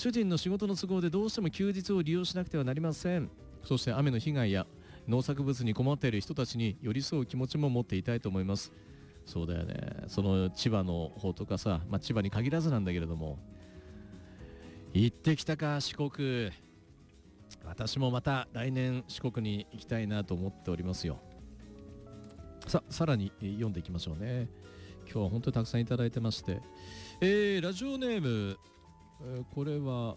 主人の仕事の都合でどうしても休日を利用しなくてはなりません。そして雨の被害や農作物に困っている人たちに寄り添う気持ちも持っていたいと思います。そうだよね。その千葉の方とかさ、千葉に限らずなんだけれども、行ってきたか四国。私もまた来年四国に行きたいなと思っておりますよ。さらに読んでいきましょうね。今日は本当にたくさんいただいてまして、ラジオネーム、これは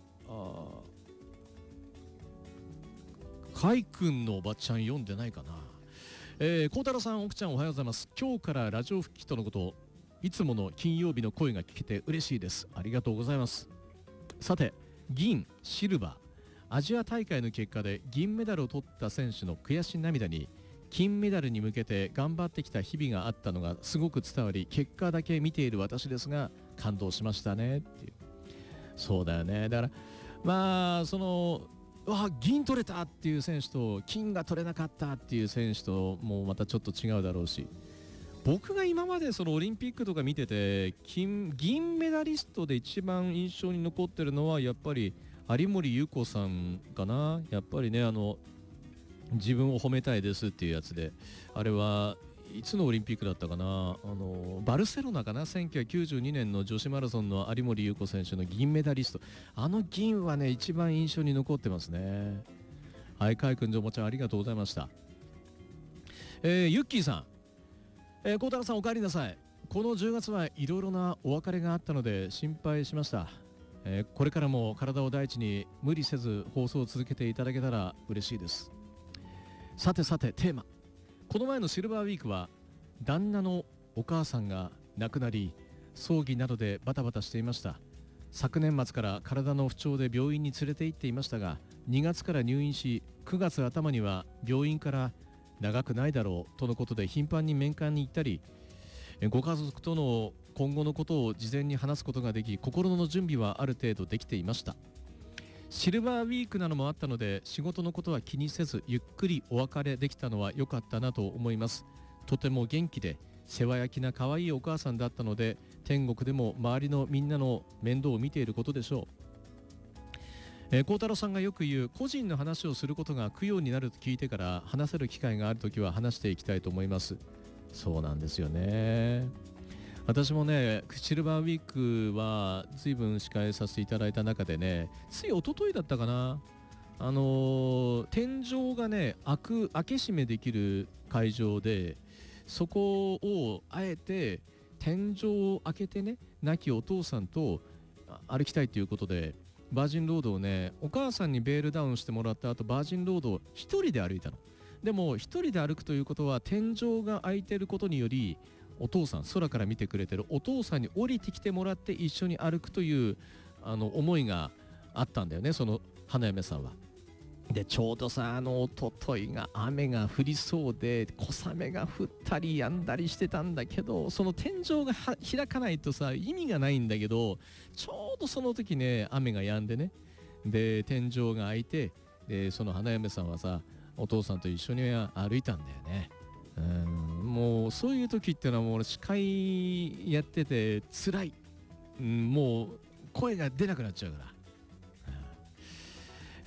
かいくんのおばちゃん読んでないかな。孝太郎さん、奥ちゃんおはようございます。今日からラジオ復帰とのこと、いつもの金曜日の声が聞けて嬉しいです。ありがとうございます。さて、銀、シルバー、アジア大会の結果で銀メダルを取った選手の悔し涙に金メダルに向けて頑張ってきた日々があったのがすごく伝わり、結果だけ見ている私ですが感動しましたねっていう。そうだよね。だからその銀取れたっていう選手と金が取れなかったっていう選手ともまたちょっと違うだろうし、僕が今までそのオリンピックとか見てて銀メダリストで一番印象に残ってるのはやっぱり有森裕子さんかな。やっぱりね、自分を褒めたいですっていうやつで、あれはいつのオリンピックだったかな、バルセロナかな、1992年の女子マラソンの有森裕子選手の銀メダリスト、銀はね一番印象に残ってますね。はい、かいくんじょもちゃんありがとうございました。ゆっきーさん、孝太郎さんお帰りなさい。この10月はいろいろなお別れがあったので心配しました。これからも体を第一に無理せず放送を続けていただけたら嬉しいです。さてテーマ、この前のシルバーウィークは旦那のお母さんが亡くなり葬儀などでバタバタしていました。昨年末から体の不調で病院に連れて行っていましたが、2月から入院し9月頭には病院から長くないだろうとのことで頻繁に面会に行ったり、ご家族との今後のことを事前に話すことができ、心の準備はある程度できていました。シルバーウィークなのもあったので仕事のことは気にせずゆっくりお別れできたのは良かったなと思います。とても元気で世話焼きな可愛いお母さんだったので、天国でも周りのみんなの面倒を見ていることでしょう。孝太郎さんがよく言う個人の話をすることが供養になると聞いてから、話せる機会があるときは話していきたいと思います。そうなんですよね。私もね、シルバーウィークは随分司会させていただいた中でね、つい一昨日だったかな、天井がね開け閉めできる会場で、そこをあえて天井を開けてね、亡きお父さんと歩きたいということでバージンロードをね、お母さんにベールダウンしてもらった後バージンロードを一人で歩いたの。でも一人で歩くということは天井が開いてることにより、お父さん、空から見てくれてるお父さんに降りてきてもらって一緒に歩くという思いがあったんだよね、その花嫁さんは。でちょうどさ、おとといが雨が降りそうで小雨が降ったり止んだりしてたんだけど、その天井が開かないとさ意味がないんだけど、ちょうどその時ね雨が止んでね、で天井が開いて、でその花嫁さんはさお父さんと一緒に歩いたんだよね。もうそういう時ってのはもう司会やってて辛い、もう声が出なくなっちゃうから、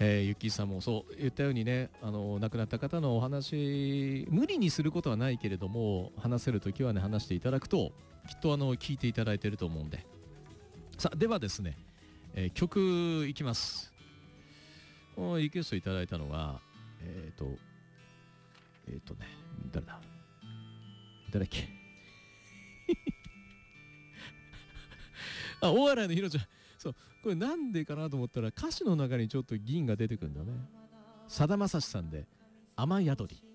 ゆきさんもそう言ったようにね、亡くなった方のお話無理にすることはないけれども、話せる時はね話していただくときっと聞いていただいていると思うんで。さあではですね、曲いきます。リクエストいただいたのが誰だっけ大洗のひろちゃん。そう、これなんでかなと思ったら歌詞の中にちょっと銀が出てくるんだね。さだまさしさんで雨宿り。